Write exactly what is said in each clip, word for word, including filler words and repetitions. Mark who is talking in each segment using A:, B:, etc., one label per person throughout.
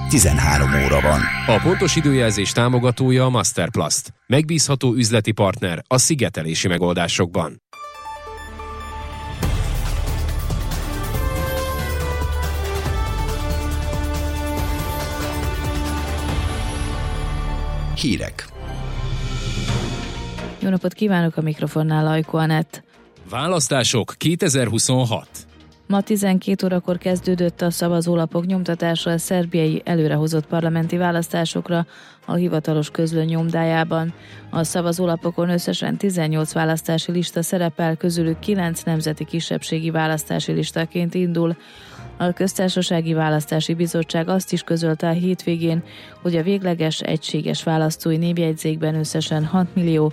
A: tizenhárom óra van.
B: A pontos időjelzés támogatója a Masterplast. Megbízható üzleti partner a szigetelési megoldásokban.
A: Hírek.
C: Jó napot kívánok, a mikrofonnál Ajko Anett.
B: Választások kétezer-huszonhat.
C: Ma tizenkét órakor kezdődött a szavazólapok nyomtatása a szerbiai előrehozott parlamenti választásokra a hivatalos közlöny nyomdájában. A szavazólapokon összesen tizennyolc választási lista szerepel, közülük kilenc nemzeti kisebbségi választási listaként indul. A Köztársasági Választási Bizottság azt is közölte a hétvégén, hogy a végleges egységes választói névjegyzékben összesen hatmillió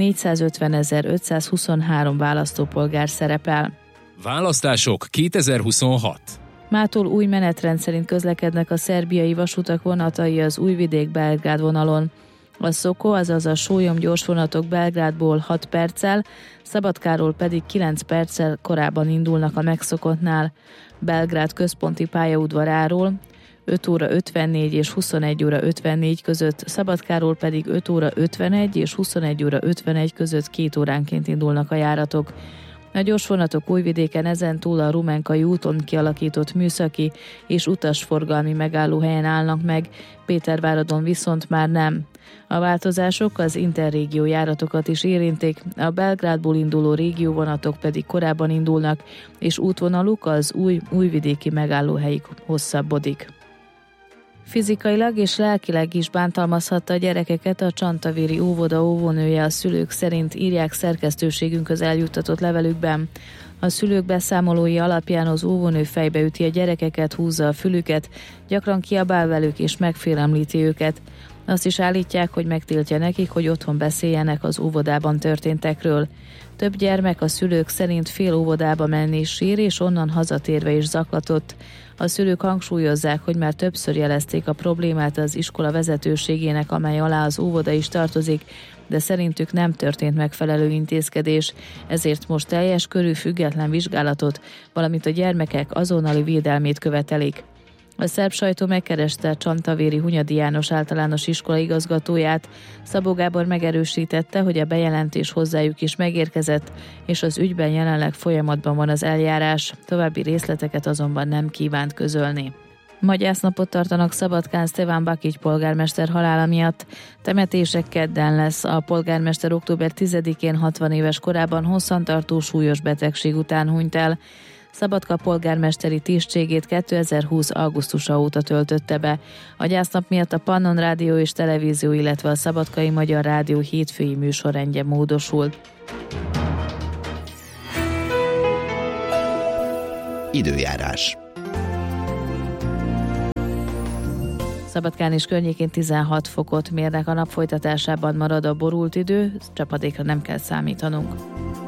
C: négyszázötvenezer-ötszázhuszonhárom választópolgár szerepel.
B: Választások kétezer-huszonhat.
C: Mától új menetrend szerint közlekednek a szerbiai vasutak vonatai az Újvidék-Belgrád vonalon. A Szoko, azaz a sólyom gyorsvonatok Belgrádból hat perccel, Szabadkáról pedig kilenc perccel korábban indulnak a megszokottnál. Belgrád központi pályaudvaráról öt óra ötvennégy és huszonegy óra ötvennégy között, Szabadkáról pedig öt óra ötvenegy és huszonegy óra ötvenegy között két óránként indulnak a járatok. A gyorsvonatok Újvidéken ezentúl a Rumenkai úton kialakított műszaki és utasforgalmi megállóhelyen állnak meg, Péterváradon viszont már nem. A változások az interrégió járatokat is érintik, a Belgrádból induló régióvonatok pedig korábban indulnak, és útvonaluk az új újvidéki megállóhelyig hosszabbodik. Fizikailag és lelkileg is bántalmazhatta a gyerekeket a csantavéri óvoda óvónője, a szülők szerint, írják szerkesztőségünkhöz eljuttatott levelükben. A szülők beszámolói alapján az óvónő fejbeüti a gyerekeket, húzza a fülüket, gyakran kiabál velük és megfélemlíti őket. Azt is állítják, hogy megtiltja nekik, hogy otthon beszéljenek az óvodában történtekről. Több gyermek a szülők szerint fél óvodába menni sír, és onnan hazatérve is zaklatott. A szülők hangsúlyozzák, hogy már többször jelezték a problémát az iskola vezetőségének, amely alá az óvoda is tartozik, de szerintük nem történt megfelelő intézkedés, ezért most teljes körű független vizsgálatot, valamint a gyermekek azonnali védelmét követelik. A szerb sajtó megkereste Csantavéri Hunyadi János általános iskola igazgatóját. Szabó Gábor megerősítette, hogy a bejelentés hozzájuk is megérkezett, és az ügyben jelenleg folyamatban van az eljárás, további részleteket azonban nem kívánt közölni. Ma gyásznapot tartanak Szabadkán Szteván Bakics polgármester halála miatt. Temetések kedden lesz. A polgármester október tizedikén hatvan éves korában hosszantartó súlyos betegség után hunyt el. Szabadka polgármesteri tisztségét kétezer-húsz augusztusa óta töltötte be. A gyásznap miatt a Pannon Rádió és Televízió, illetve a Szabadkai Magyar Rádió hétfői műsorrendje módosul.
A: Időjárás.
C: Szabadkán és környékén tizenhat fokot mérnek, a nap folytatásában marad a borult idő, csapadékra nem kell számítanunk.